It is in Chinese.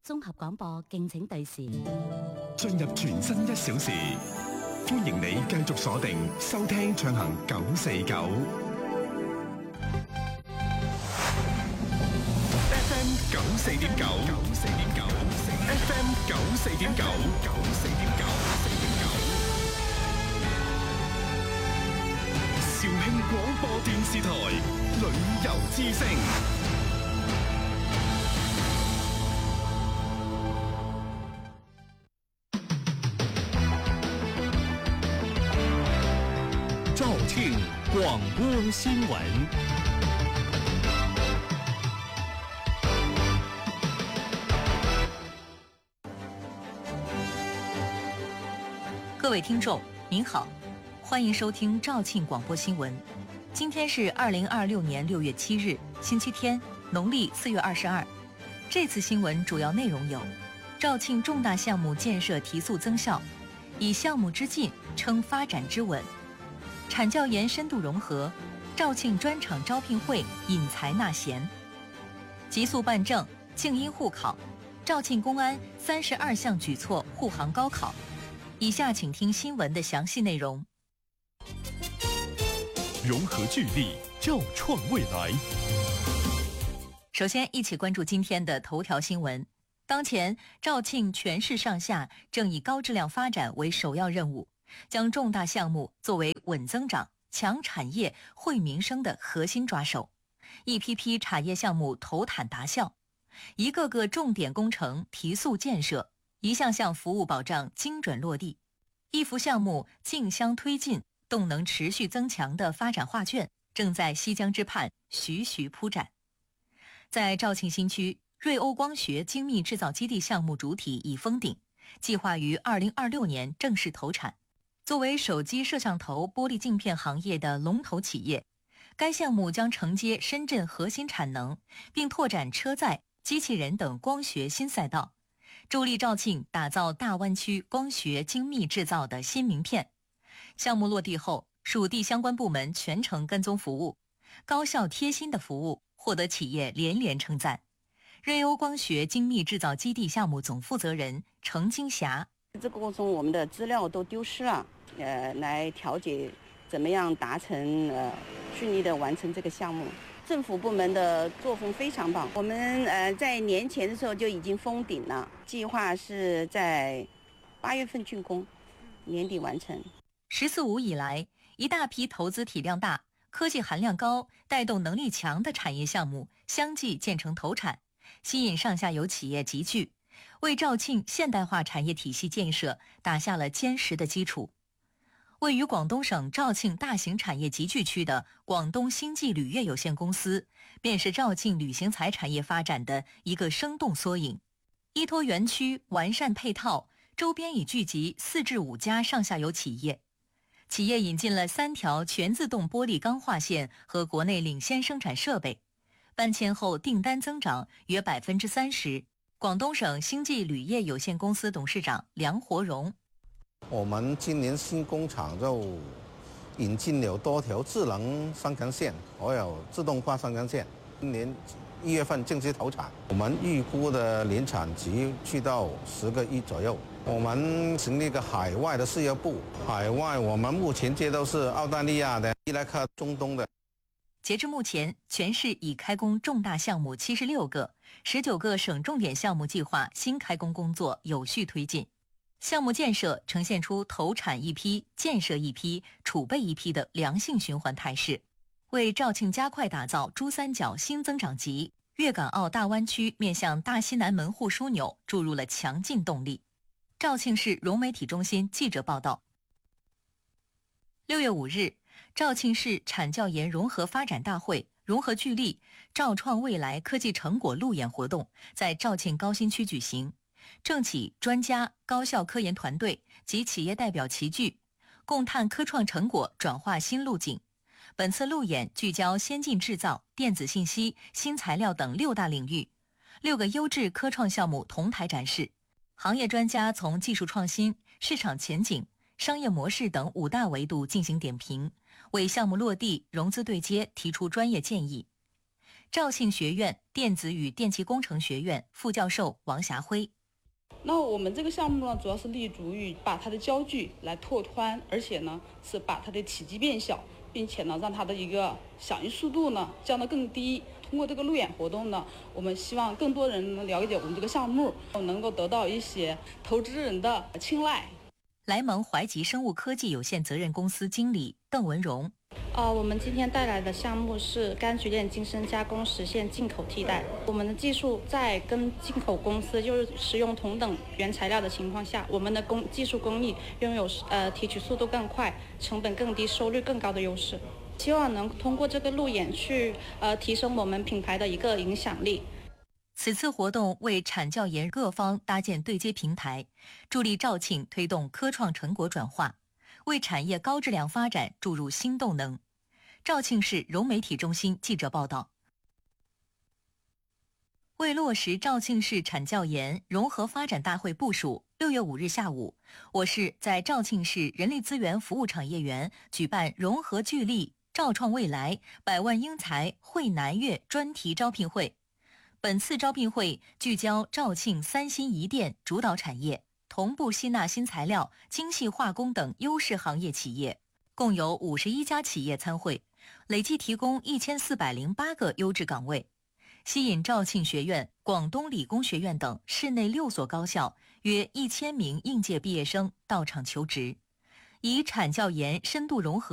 綜合廣播，敬請對時。 進入全新1小時，歡迎你繼續鎖定收聽暢行949 FM 94.9 FM 94.9肇慶廣播電視台旅遊之聲。 肇慶廣播新聞。 各位听众，您好，欢迎收听肇庆广播新闻。今天是2026年6月7日，星期天，农历4月22。这次新闻主要内容有：肇庆重大项目建设提速增效，以项目之进称发展之稳；产教研深度融合，肇庆专场招聘会引才纳贤；急速办证，静音互考，肇庆公安32项举措护航高考。以下请听新闻的详细内容。 融合聚力，肇创未来。 首先，一起关注今天的头条新闻。当前，肇庆全市上下正以高质量发展为首要任务，将重大项目作为稳增长、强产业、惠民生的核心抓手，一批批产业项目投产达效，一个个重点工程提速建设，一项项服务保障精准落地，一幅项目竞相推进、动能持续增强的发展画卷正在西江之畔徐徐铺展。在肇庆新区，瑞欧光学精密制造基地项目主体已封顶，计划于2026年正式投产。作为手机摄像头玻璃镜片行业的龙头企业，该项目将承接深圳核心产能，并拓展车载、机器人等光学新赛道，助力肇庆打造大湾区光学精密制造的新名片。项目落地后，属地相关部门全程跟踪服务，高效贴心的服务获得企业连连称赞。瑞欧光学精密制造基地项目总负责人程金霞： 这个过程我们的资料都丢失了，来调解怎么样达成顺利的完成这个项目。政府部门的作风非常棒，我们在年前的时候就已经封顶了，计划是在8月份竣工，年底完成。 “14+5”以来，一大批投资体量大、科技含量高、带动能力强的产业项目相继建成投产，吸引上下游企业集聚，为肇庆现代化产业体系建设打下了坚实的基础。位于广东省肇庆大型产业集聚区的广东星际旅业有限公司，便是肇庆旅行财产业发展的一个生动缩影。依托园区完善配套，周边已聚集4至5家上下游企业。企业引进了3条全自动玻璃钢化线和国内领先生产设备，搬迁后订单增长约30%。广东省星际旅业有限公司董事长梁活荣： 我们今年新工厂就引进了多条智能生产线，还有自动化生产线。今年1月份正式投产，我们预估的年产值去到10个亿左右。我们成立一个海外的事业部，海外我们目前接都是澳大利亚的、伊拉克、中东的。 截至目前，全市已开工重大项目76个，19个省重点项目计划新开工工作有序推进。项目建设呈现出投产一批、建设一批、储备一批的良性循环态势，为肇庆加快打造珠三角新增长极、粤港澳大湾区面向大西南门户枢纽注入了强劲动力。肇庆市融媒体中心记者报道。6月5日，肇庆市产教研融合发展大会融合聚力，肇创未来科技成果路演活动在肇庆高新区举行。政企、专家、高校科研团队及企业代表齐聚，共探科创成果转化新路径。本次路演聚焦先进制造、电子信息、新材料等6大领域，6个优质科创项目同台展示。行业专家从技术创新、市场前景、商业模式等5大维度进行点评，为项目落地、融资对接提出专业建议。 肇庆学院电子与电气工程学院副教授王霞辉。 那我们这个项目呢，主要是立足于把它的焦距来拓宽，而且呢是把它的体积变小，并且呢让它的一个响应速度呢降得更低。通过这个路演活动呢，我们希望更多人能了解我们这个项目，能够得到一些投资人的青睐。 莱蒙怀集生物科技有限责任公司经理邓文荣。 我们今天带来的项目是柑橘链精深加工，实现进口替代。我们的技术在跟进口公司就是使用同等原材料的情况下，我们的技术工艺拥有提取速度更快、成本更低、收率更高的优势。希望能通过这个路演去提升我们品牌的一个影响力。 此次活动为产教研各方搭建对接平台，助力肇庆推动科创成果转化，为产业高质量发展注入新动能。肇庆市融媒体中心记者报道。为落实肇庆市产教研融合发展大会部署，6月5日下午，我市在肇庆市人力资源服务产业园举办融合聚力肇创未来100万英才汇南粤专题招聘会。本次招聘会聚焦肇庆3新1电主导产业，同步吸纳新材料、精细化工等优势行业企业，共有51家企业参会，累计提供1408个优质岗位，吸引肇庆学院、广东理工学院等市内6所高校约1000名应届毕业生到场求职，以产教研深度融合